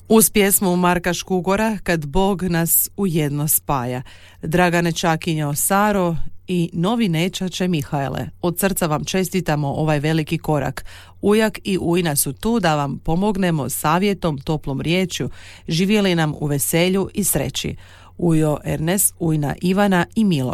Uz pjesmu Marka Škugora Kad Bog nas u jedno spaja. Dragane Čakinjo Saro i novi nečače Mihajle, od srca vam čestitamo ovaj veliki korak. Ujak i ujna su tu da vam pomognemo savjetom, toplom riječju, živjeli nam u veselju i sreći. Ujo Ernest, ujna Ivana i Miloš.